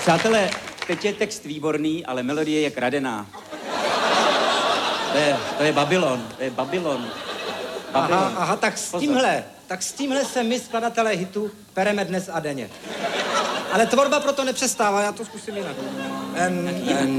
Přátelé, teď je text výborný, ale melodie je kradená. To je Babylon, to je Babylon. Aha, tak s tímhle se my, skladatelé hitu, pereme dnes a denně. Ale tvorba proto nepřestává, já to zkusím jinak.